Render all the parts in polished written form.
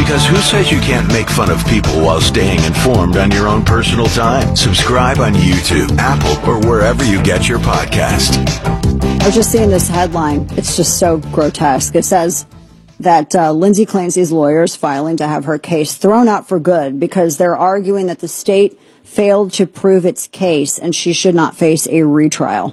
Because who says you can't make fun of people while staying informed on your own personal time? Subscribe on YouTube, Apple, or wherever you get your podcast. I was just seeing this headline. It's just so grotesque. It says that Lindsay Clancy's lawyers filing to have her case thrown out for good because they're arguing that the state failed to prove its case and she should not face a retrial.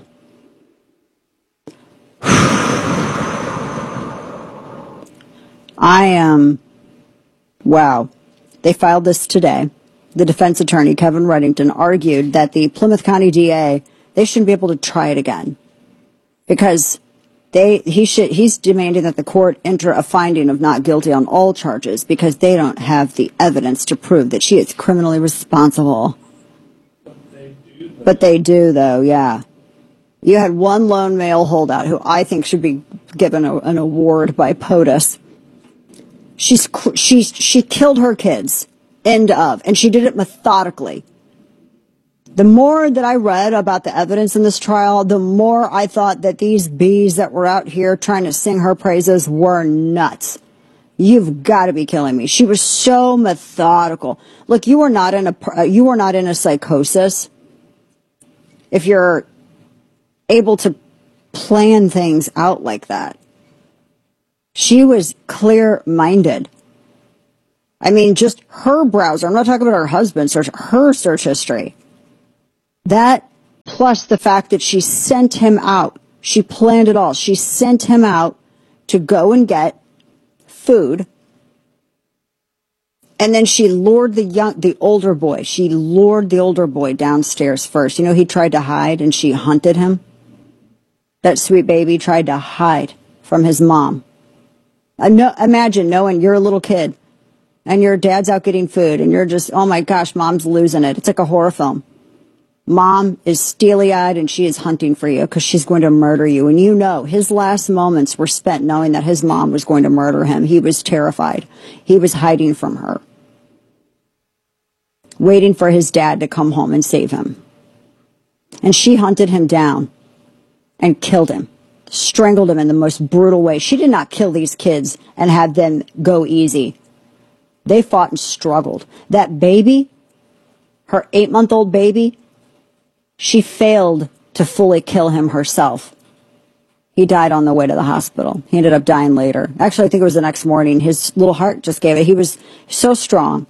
Wow. They filed this today. The defense attorney, Kevin Reddington, argued that the Plymouth County DA, they shouldn't be able to try it again because he's demanding that the court enter a finding of not guilty on all charges because they don't have the evidence to prove that she is criminally responsible. But they do, though, yeah. You had one lone male holdout who I think should be given an award by POTUS. She killed her kids, end of, and she did it methodically. The more that I read about the evidence in this trial, the more I thought that these bees that were out here trying to sing her praises were nuts. You've got to be killing me. She was so methodical. Look, you are not in a psychosis if you're able to plan things out like that. She was clear-minded. I mean, just her browser. I'm not talking about her husband's search, her search history. That plus the fact that she sent him out. She planned it all. She sent him out to go and get food. And then she lured the older boy. She lured the older boy downstairs first. You know, he tried to hide and she hunted him. That sweet baby tried to hide from his mom. Imagine knowing you're a little kid and your dad's out getting food and you're just, oh my gosh, mom's losing it. It's like a horror film. Mom is steely-eyed and she is hunting for you because she's going to murder you. And you know, his last moments were spent knowing that his mom was going to murder him. He was terrified. He was hiding from her, waiting for his dad to come home and save him. And she hunted him down and killed him, strangled him in the most brutal way. She did not kill these kids and have them go easy. They fought and struggled. That baby, her 8-month-old baby, she failed to fully kill him herself. He died on the way to the hospital. He ended up dying later. Actually, I think it was the next morning. His little heart just gave it. He was so strong.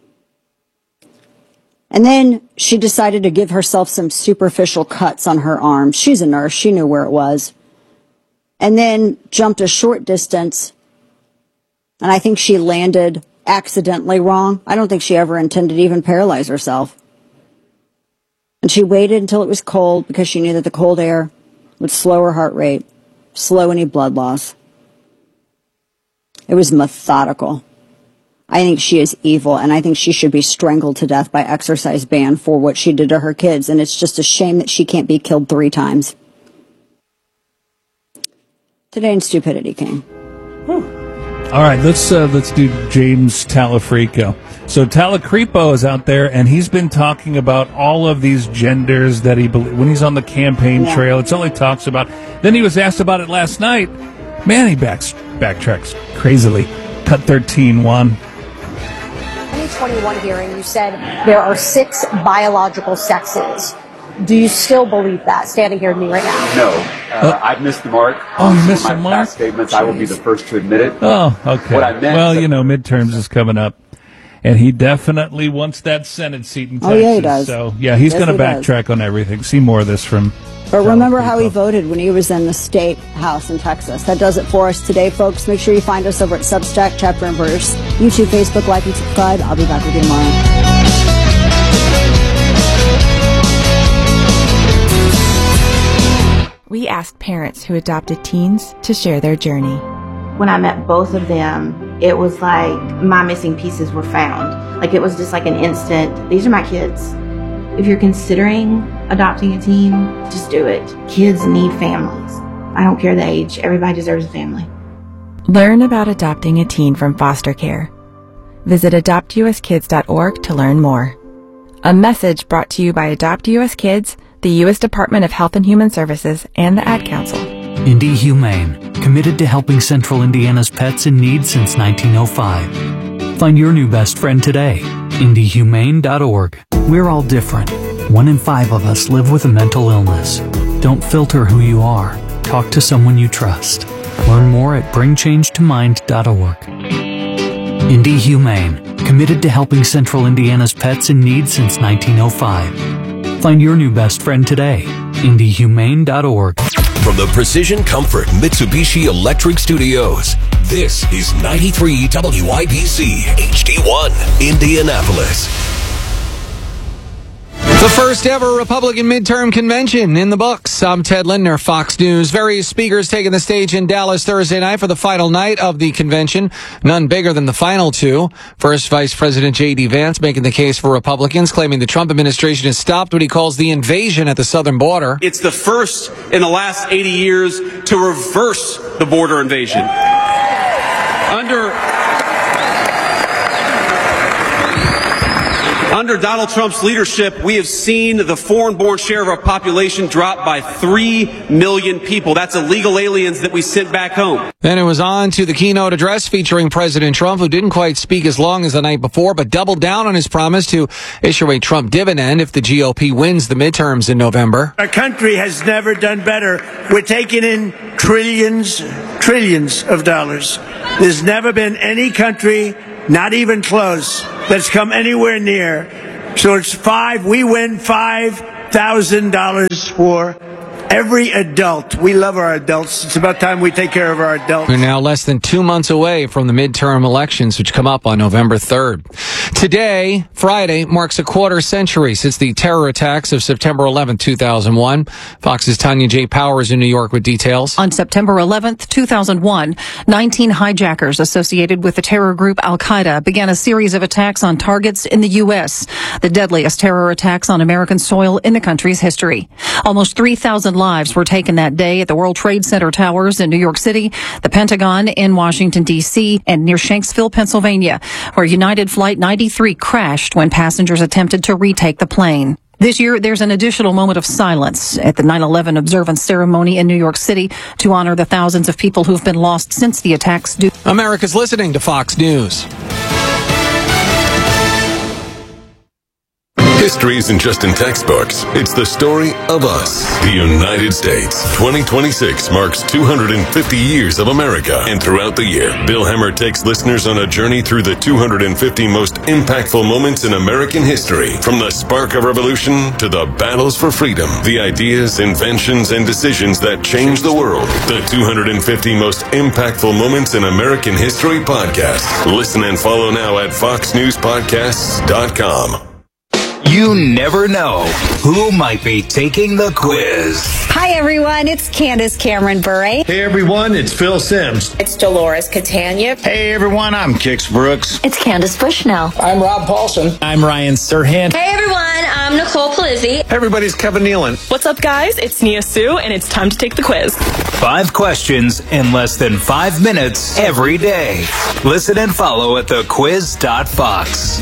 And then she decided to give herself some superficial cuts on her arm. She's a nurse. She knew where it was. And then jumped a short distance. And I think she landed accidentally wrong. I don't think she ever intended to even paralyze herself. And she waited until it was cold because she knew that the cold air would slow her heart rate, slow any blood loss. It was methodical. I think she is evil, and I think she should be strangled to death by exercise ban for what she did to her kids. And it's just a shame that she can't be killed 3 times. Today in Stupidity King. All right, let's do James Talafrico. So Talacrepo is out there, and he's been talking about all of these genders that he believes when he's on the campaign trail. It's all he talks about. Then he was asked about it last night. Man, he backtracks crazily. Cut 13, Juan. 2021 hearing, you said there are 6 biological sexes. Do you still believe that, standing here with me right now? No. I've missed the mark. Oh, you missed the mark? My past statements, I will be the first to admit it. Oh, okay. What I meant well, you know, midterms is coming up. And he definitely wants that Senate seat in Texas. Oh, yeah, he does. So, yeah, he's going to backtrack on everything. See more of this from But remember how he voted when he was in the state house in Texas. That does it for us today, folks. Make sure you find us over at Substack, Chapter and Verse, YouTube, Facebook, like, and subscribe. I'll be back with you tomorrow. We asked parents who adopted teens to share their journey. When I met both of them, it was like my missing pieces were found. Like it was just like an instant, these are my kids. If you're considering adopting a teen, just do it. Kids need families. I don't care the age. Everybody deserves a family. Learn about adopting a teen from foster care. Visit adoptuskids.org to learn more. A message brought to you by Adopt US Kids, the U.S. Department of Health and Human Services, and the Ad Council. Indy Humane, committed to helping Central Indiana's pets in need since 1905. Find your new best friend today. IndyHumane.org. We're all different. 1 in 5 of us live with a mental illness. Don't filter who you are. Talk to someone you trust. Learn more at bringchangetomind.org. Indy Humane, committed to helping Central Indiana's pets in need since 1905. Find your new best friend today. IndyHumane.org. From the Precision Comfort Mitsubishi Electric Studios, this is 93 WIBC HD1, Indianapolis. The first ever Republican midterm convention in the books. I'm Ted Lindner, Fox News. Various speakers taking the stage in Dallas Thursday night for the final night of the convention. None bigger than the final two. First, Vice President J.D. Vance making the case for Republicans, claiming the Trump administration has stopped what he calls the invasion at the southern border. It's the first in the last 80 years to reverse the border invasion. Under Donald Trump's leadership, we have seen the foreign-born share of our population drop by 3 million people. That's illegal aliens that we sent back home. Then it was on to the keynote address featuring President Trump, who didn't quite speak as long as the night before, but doubled down on his promise to issue a Trump dividend if the GOP wins the midterms in November. Our country has never done better. We're taking in trillions of dollars. There's never been any country, not even close, that's come anywhere near. So it's we win $5,000 for every adult. We love our adults. It's about time we take care of our adults. We're now less than 2 months away from the midterm elections, which come up on November 3rd. Today, Friday, marks a quarter century since the terror attacks of September 11th, 2001. Fox's Tanya J. Powers in New York with details. On September 11th, 2001, 19 hijackers associated with the terror group Al-Qaeda began a series of attacks on targets in the U.S., the deadliest terror attacks on American soil in the country's history. Almost 3,000 lives were taken that day at the World Trade Center towers in New York City, the Pentagon in Washington, D.C., and near Shanksville, Pennsylvania, where United Flight 93 crashed when passengers attempted to retake the plane. This year, there's an additional moment of silence at the 9/11 observance ceremony in New York City to honor the thousands of people who've been lost since the attacks. America's listening to Fox News. History isn't just in textbooks. It's the story of us, the United States. 2026 marks 250 years of America. And throughout the year, Bill Hemmer takes listeners on a journey through the 250 most impactful moments in American history. From the spark of revolution to the battles for freedom, the ideas, inventions, and decisions that changed the world. The 250 most impactful moments in American history podcast. Listen and follow now at foxnewspodcasts.com. You never know who might be taking the quiz. Hi, everyone. It's Candace Cameron Bure. Hey, everyone. It's Phil Sims. It's Dolores Catania. Hey, everyone. I'm Kix Brooks. It's Candace Bushnell. I'm Rob Paulson. I'm Ryan Serhant. Hey, everyone. I'm Nicole Palizzi. Hey, everybody's Kevin Nealon. What's up, guys? It's Nia Sue, and it's time to take the quiz. 5 questions in less than 5 minutes every day. Listen and follow at thequiz.fox.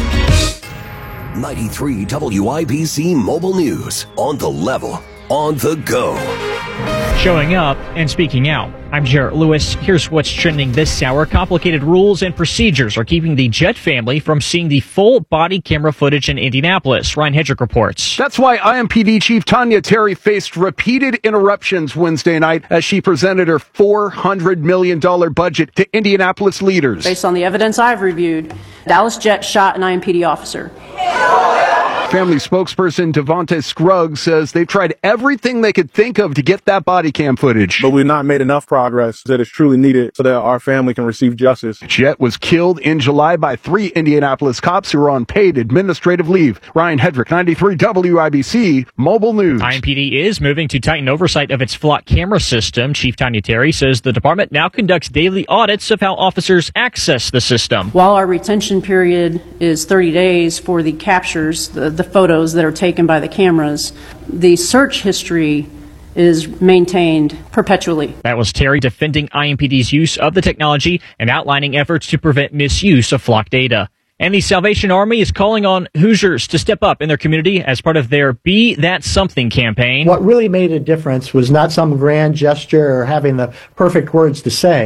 93 WIBC Mobile News. On the level, on the go. Showing up and speaking out. I'm Jarrett Lewis. Here's what's trending this hour. Complicated rules and procedures are keeping the Jett family from seeing the full body camera footage in Indianapolis. Ryan Hedrick reports. That's why IMPD Chief Tanya Terry faced repeated interruptions Wednesday night as she presented her $400 million budget to Indianapolis leaders. Based on the evidence I've reviewed, Dallas Jett shot an IMPD officer. Family spokesperson Devontae Scruggs says they've tried everything they could think of to get that body cam footage. But we've not made enough progress that is truly needed so that our family can receive justice. Jett was killed in July by 3 Indianapolis cops who were on paid administrative leave. Ryan Hedrick, 93 WIBC Mobile News. IMPD is moving to tighten oversight of its flock camera system. Chief Tanya Terry says the department now conducts daily audits of how officers access the system. While our retention period is 30 days for the captures, the photos that are taken by the cameras, the search history is maintained perpetually. That was Terry defending IMPD's use of the technology and outlining efforts to prevent misuse of flock data. And the Salvation Army is calling on Hoosiers to step up in their community as part of their Be That Something campaign. What really made a difference was not some grand gesture or having the perfect words to say,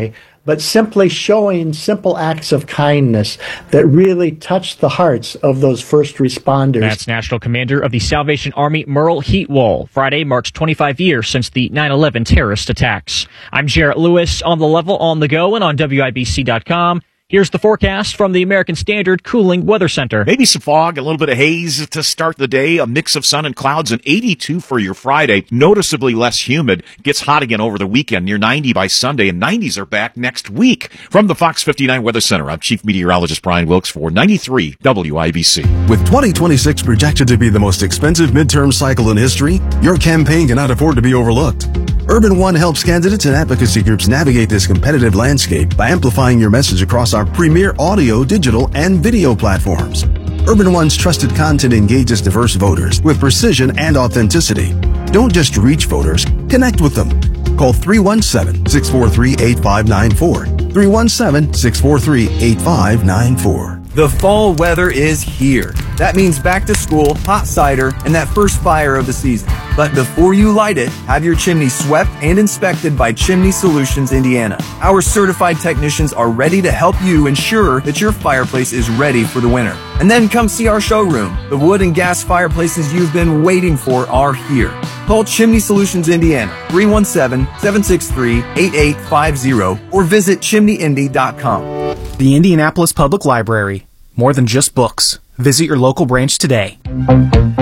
but simply showing simple acts of kindness that really touch the hearts of those first responders. That's National Commander of the Salvation Army, Merle Heatwole. Friday marks 25 years since the 9/11 terrorist attacks. I'm Jarrett Lewis, on the level, on the go, and on WIBC.com. Here's the forecast from the American Standard Cooling Weather Center. Maybe some fog, a little bit of haze to start the day, a mix of sun and clouds, and 82 for your Friday. Noticeably less humid. Gets hot again over the weekend, near 90 by Sunday, and 90s are back next week. From the Fox 59 Weather Center, I'm Chief Meteorologist Brian Wilkes for 93 WIBC. With 2026 projected to be the most expensive midterm cycle in history, your campaign cannot afford to be overlooked. Urban One helps candidates and advocacy groups navigate this competitive landscape by amplifying your message across our premier audio, digital, and video platforms. Urban One's trusted content engages diverse voters with precision and authenticity. Don't just reach voters, connect with them. Call 317-643-8594. 317-643-8594. The fall weather is here. That means back to school, hot cider, and that first fire of the season. But before you light it, have your chimney swept and inspected by Chimney Solutions Indiana. Our certified technicians are ready to help you ensure that your fireplace is ready for the winter. And then come see our showroom. The wood and gas fireplaces you've been waiting for are here. Call Chimney Solutions Indiana, 317-763-8850, or visit chimneyindy.com. The Indianapolis Public Library. More than just books. Visit your local branch today.